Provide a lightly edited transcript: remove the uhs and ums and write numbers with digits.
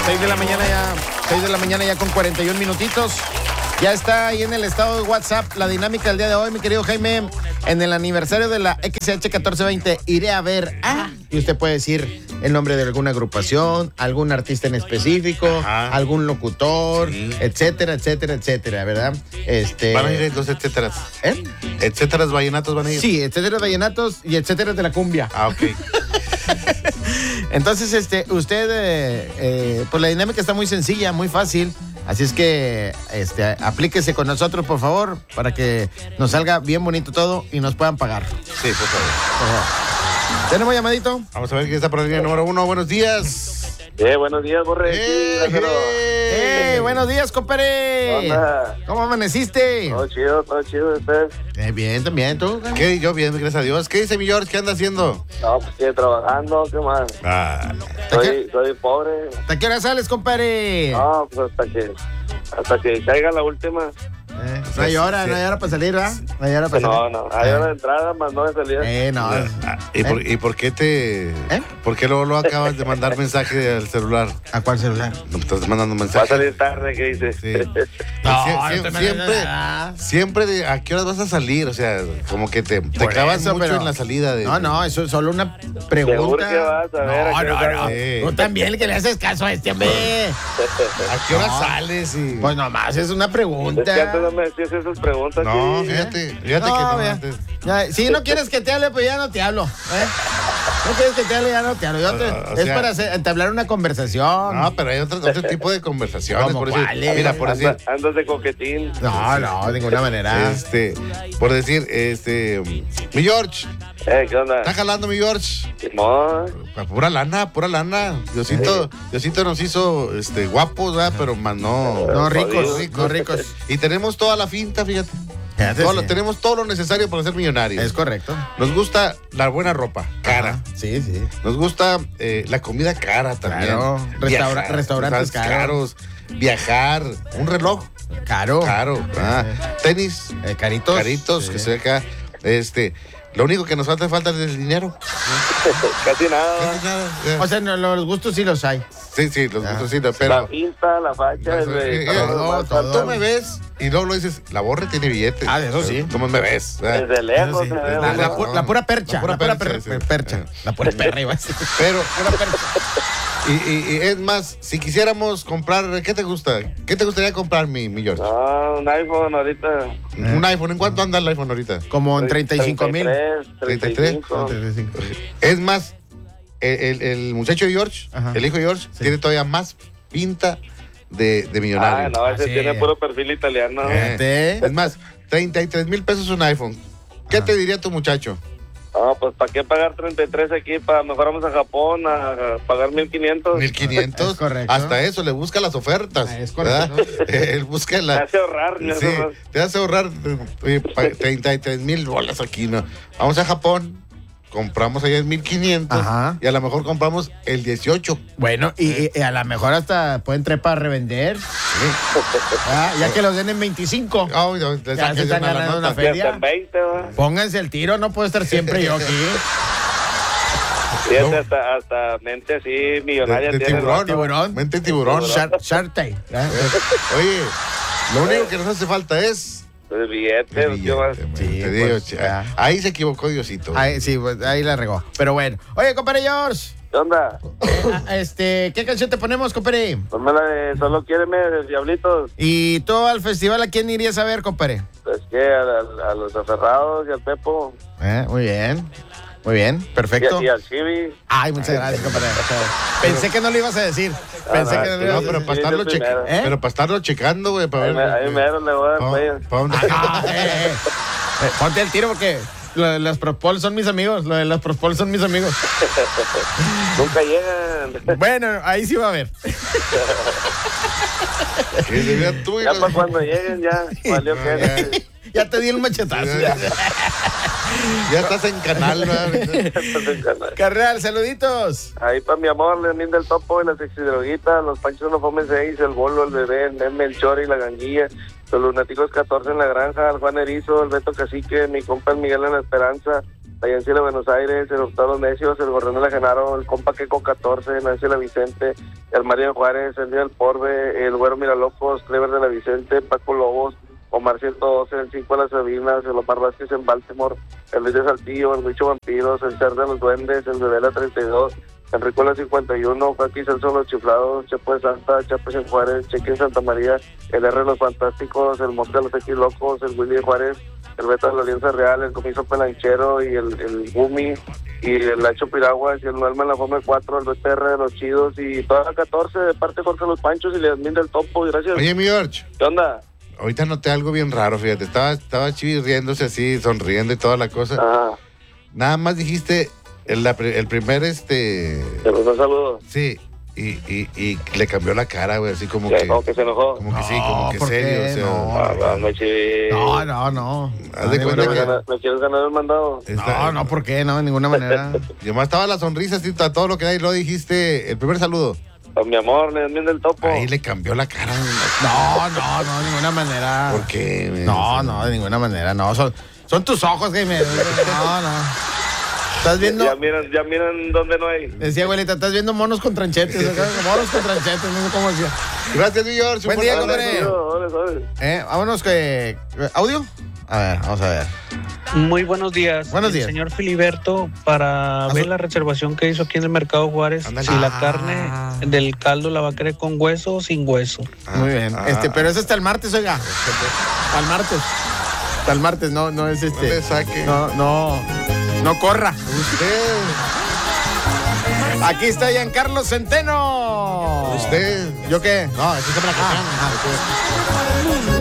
6 de la mañana ya, 6 de la mañana ya con 41 minutitos. Ya está ahí en el estado de WhatsApp la dinámica del día de hoy, mi querido Jaime. En el aniversario de la XH 1420 iré a ver y usted puede decir el nombre de alguna agrupación, algún artista en específico, algún locutor, etcétera, etcétera, etcétera, ¿verdad? Van a ir los etcéteras. Etcéteras vallenatos van a ir. Sí, etcétera vallenatos y etcétera de la cumbia. Ok. Entonces, usted, pues la dinámica está muy sencilla, muy fácil. Así es que aplíquese con nosotros, por favor, para que nos salga bien bonito todo y nos puedan pagar. Sí, por favor. ¿Tenemos llamadito? Vamos a ver quién está por la línea número 1. Buenos días. Buenos días, Borre. Buenos días, compadre. ¿Cómo amaneciste? Todo chido, ¿usted? Bien, también, ¿tú? ¿Qué? Yo bien, gracias a Dios. ¿Qué dice mi George? ¿Qué anda haciendo? No, pues sigue trabajando, ¿qué más? Soy pobre. ¿Hasta qué hora sales, compadre? No, pues hasta que caiga la última. No hay hora para salir, ¿verdad? No hay hora para salir. No, hay hora de entrada, más no de salida. No. ¿Y por qué ¿Por qué luego acabas de mandar mensaje al celular? ¿A cuál celular? No, estás mandando Va a mensaje. salir tarde, ¿qué dice? Sí. Siempre ¿a qué horas vas a salir? O sea, como que te clavas mucho en la salida. No, eso es solo una pregunta. Seguro que vas a ver. No. Sí. Tú también que le haces caso a este hombre. ¿A qué hora sales? Pues nomás es una pregunta. Es que antes no me decías esas preguntas. No, sí. fíjate que no antes. Ya, si no quieres que te hable, pues ya no te hablo. No quieres que te hable, ya no te hablo. Es para entablar una conversación. No, pero hay otro tipo de conversaciones. ¿Cómo Por decir, cuáles? mira, por decir. Andas de coquetín. No, de ninguna manera. Por decir, mi George. ¿Qué onda? ¿Está jalando mi George? Simón. Pura lana. Diosito nos hizo guapos, ¿verdad? Pero más no ricos. Y tenemos toda la finta, fíjate. Tenemos todo lo necesario para ser millonarios. Es correcto. Nos gusta la buena ropa, cara. Ajá, sí. Nos gusta la comida cara también. Claro. Restaurantes caros. Viajar. Un reloj. Caro. Tenis. Caritos. Que se acá. Lo único que nos hace falta es el dinero. Casi nada. O sea, los gustos sí los hay. Sí, los gustos sí, pero... La pinta, la facha, todo. Tú me ves y luego lo dices, la Borre tiene billetes. Eso sí. ¿Cómo me ves? Desde lejos. Sí. La pura percha. La pura percha. La pura perra iba a decir. Pero, y es más, si quisiéramos comprar, ¿qué te gusta? ¿Qué te gustaría comprar, mi George? Un iPhone ahorita. ¿Un iPhone? ¿En cuánto anda el iPhone ahorita? Como en 35,000. 35. Es más, el muchacho de George, el hijo de George, tiene todavía más pinta de millonario. Ese tiene puro perfil italiano. Es más, 33,000 pesos un iPhone. ¿Qué te diría tu muchacho? Pues ¿para qué pagar 33 aquí? Mejor vamos a Japón a pagar 1,500. 1,500. Es correcto. Hasta eso, le busca las ofertas. Es correcto. Él busca Te hace ahorrar. Te hace ahorrar 33,000 bolas aquí, ¿no? Vamos a Japón, compramos allá en 1,500 y a lo mejor compramos el 18. Bueno, y a lo mejor hasta pueden trepar a revender. Ya que los den en 25. Ya se están ganando una feria. En 20, ¿va? Pónganse el tiro, no puedo estar siempre yo aquí. Fíjate, hasta mente así millonaria de tiene. tiburón. Mente tiburón. Shark Tank. Oye, lo único que nos hace falta es el billete. Te digo, ahí se equivocó Diosito. Ahí la regó. Pero bueno. Oye, compadre George. ¿Qué onda? ¿Qué canción te ponemos, compadre? Ponme la de Solo Quiéreme de Diablitos. ¿Y tú al festival a quién irías a ver, compadre? Pues que a los aferrados y al Pepo. Muy bien, perfecto. Y al Chibi. Ay, muchas gracias, compadre. Pensé que no lo ibas a decir. Pensé que no lo ibas a decir. Pero para estarlo checando, güey, para ver. Ahí mero le voy a dar play. Ponte el tiro porque los Propol son mis amigos. Los Propol son mis amigos. Nunca llegan. Bueno, ahí sí va a haber. Ya para cuando lleguen, ya valió que. Ya te di el machetazo. Ya estás en canal, Carnal, saluditos. Ahí para mi amor, Leonín del Topo y la Sexidroguita, los Panchos No Fomen 6, el Bolo, el Bebé, el Meme, el Chori y la Ganguilla, los Lunáticos 14 en la Granja, el Juan Erizo, el Beto Cacique, mi compa el Miguel en la Esperanza, la Yancy de Buenos Aires, el Octavo Los Necios, el Gorrión de la Genaro, el Compa Queco 14, Nancy de la Vicente, el Mario Juárez, el Día del Porbe, el Güero Miralocos, Clever de la Vicente, Paco Lobos, Omar 112, el 5 de las Sabinas, el Omar Vázquez en Baltimore, el Luis de Saltillo, el Huicho Vampiros, el Cer de los Duendes, el de Vela 32, Enrico la 51, Joaquín Celso Los Chiflados, Chepo de Santa, Chapes en Juárez, Cheque en Santa María, el R de los Fantásticos, el Mosca de los X Locos, el Willy de Juárez, el Beta de la Alianza Real, el Comiso Pelanchero y el Gumi, y el Nacho Piraguas, y el Noelma en la Fome 4, el BTR de los Chidos, y toda la 14 de parte de Jorge Los Panchos y Leandín del Topo, y gracias. Oye, mi George. ¿Qué onda? Ahorita noté algo bien raro, fíjate. Estaba Chivis riéndose así, sonriendo y toda la cosa. Ajá. Nada más dijiste el primer Te un saludo. Sí, y le cambió la cara, güey, así como ¿Qué? que... ¿Cómo que se enojó? Como que No, sí, como que ¿por serio, qué? o sea... No, Chivis. No. Haz de cuenta que... ¿Me quieres ganar el mandado? No, ¿por qué? No, de ninguna manera. Y además estaba la sonrisa, así, todo lo que da, y luego dijiste el primer saludo. Con mi amor, Leandín del Topo. Ahí le cambió la cara. No, de ninguna manera. ¿Por qué? No, de ninguna manera. No, son tus ojos, Jaime. No. ¿Estás viendo? Ya miran dónde no hay. Decía, abuelita, estás viendo monos con tranchetes. Monos con tranchetes, no sé cómo decía. Gracias, mi George. Buen día, compadre. compadre. Vámonos que... ¿Audio? A ver, vamos a ver. Muy buenos días. Buenos días. Señor Filiberto, para ver la reservación que hizo aquí en el Mercado Juárez, Ándale. si la carne del caldo la va a querer con hueso o sin hueso. Muy bien. Pero eso hasta el martes, oiga. Hasta el martes. Hasta el martes, no es No le saque. No corra. Usted. Aquí está Giancarlo Centeno. Usted. ¿Yo qué? No, eso es para la